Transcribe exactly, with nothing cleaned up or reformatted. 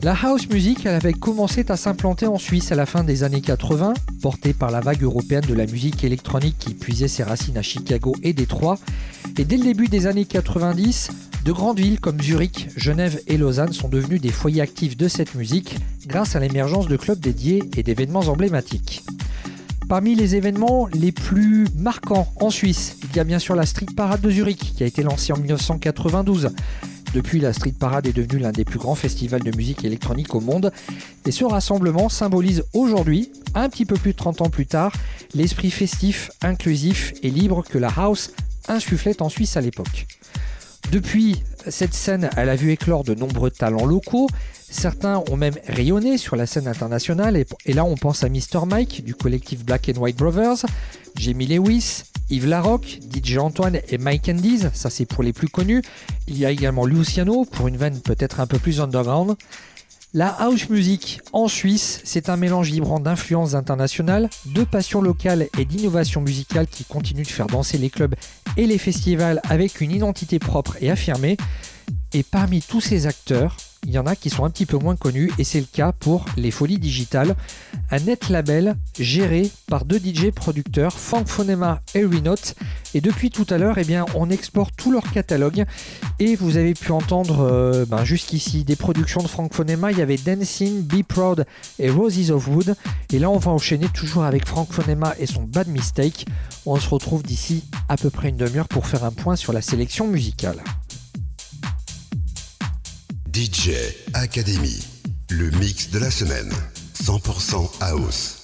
La house music, elle avait commencé à s'implanter en Suisse à la fin des années quatre-vingts, portée par la vague européenne de la musique électronique qui puisait ses racines à Chicago et Détroit. Et dès le début des années quatre-vingt-dix, de grandes villes comme Zurich, Genève et Lausanne sont devenues des foyers actifs de cette musique grâce à l'émergence de clubs dédiés et d'événements emblématiques. Parmi les événements les plus marquants en Suisse, il y a bien sûr la Street Parade de Zurich qui a été lancée en dix-neuf cent quatre-vingt-douze. Depuis, la Street Parade est devenue l'un des plus grands festivals de musique électronique au monde. Et ce rassemblement symbolise aujourd'hui, un petit peu plus de trente ans plus tard, l'esprit festif, inclusif et libre que la house insufflait en Suisse à l'époque. Depuis, cette scène, elle a vu éclore de nombreux talents locaux. Certains ont même rayonné sur la scène internationale. Et là, on pense à mister Mike du collectif Black and White Brothers, Jamie Lewis, Yves Larocque, D J Antoine et Mike Andes, ça c'est pour les plus connus. Il y a également Luciano pour une veine peut-être un peu plus underground. La house music en Suisse, c'est un mélange vibrant d'influences internationales, de passion locale et d'innovation musicale qui continue de faire danser les clubs et les festivals avec une identité propre et affirmée. Et parmi tous ces acteurs, il y en a qui sont un petit peu moins connus et c'est le cas pour Les Folies Digitales, un net label géré par deux D J producteurs, Frank Phonema et Renote. Et depuis tout à l'heure, eh bien, on exporte tout leur catalogue et vous avez pu entendre euh, ben, jusqu'ici des productions de Frank Phonema. Il y avait Dancing, Be Proud et Roses of Wood. Et là, on va enchaîner toujours avec Frank Phonema et son Bad Mistake. On se retrouve d'ici à peu près une demi-heure pour faire un point sur la sélection musicale. D J Academy, le mix de la semaine, cent pour cent house.